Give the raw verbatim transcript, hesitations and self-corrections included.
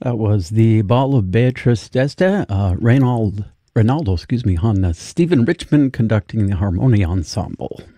That was the Ball of Beatrice d'Este, uh, Reynald, Ronaldo, excuse me, on uh, Stephen Richmond conducting the Harmonia Ensemble.